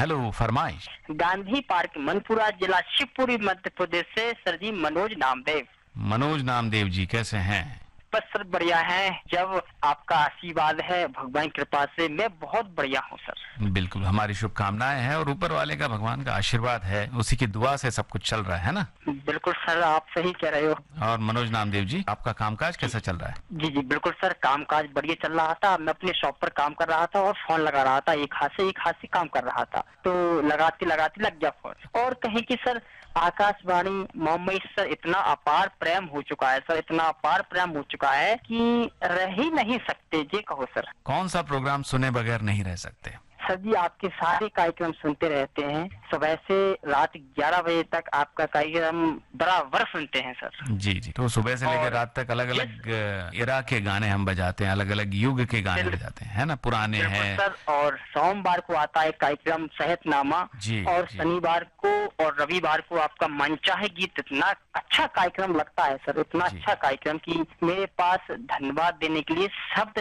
Hello, फरमाइश। Gandhi park Manpura जिला शिवपुरी मध्य प्रदेश से सर जी मनोज नामदेव। मनोज नामदेव जी कैसे हैं? बस सर बढ़िया है, जब आपका आशीर्वाद है भगवान की कृपा से मैं बहुत बढ़िया हूँ सर। बिल्कुल, हमारी शुभकामनाएं हैं और ऊपर वाले का, भगवान का आशीर्वाद है, उसी की दुआ से सब कुछ चल रहा है ना। बिल्कुल सर, आप सही कह रहे हो। और मनोज नामदेव जी, आपका कामकाज कैसा चल रहा है? जी जी बिल्कुल सर, कामकाज बढ़िया चल रहा था। मैं अपने शॉप पर काम कर रहा था और फोन लगा रहा था, एक हाथ से काम कर रहा था, तो लगाते लगाते लग गया फोन। और कहें कि सर आकाशवाणी मोहम्मद सर इतना अपार प्रेम हो चुका है सर, इतना अपार प्रेम हो चुका है कि रह ही नहीं सकते, ये कहो सर। कौन सा प्रोग्राम सुने बगैर नहीं रह सकते? सर जी आपके सारे कार्यक्रम सुनते रहते हैं, सुबह से रात 11 बजे तक आपका कार्यक्रम बराबर सुनते हैं सर। जी जी, तो सुबह से लेकर रात तक अलग अलग इरा के गाने हम बजाते हैं, अलग अलग युग के गाने बजाते हैं, है ना, पुराने हैं सर। और सोमवार को आता है कार्यक्रम सेहतनामा, और शनिवार को और रविवार को आपका मनचाहे गीत। इतना अच्छा कार्यक्रम लगता है सर, इतना अच्छा कार्यक्रम कि मेरे पास धन्यवाद देने के लिए शब्द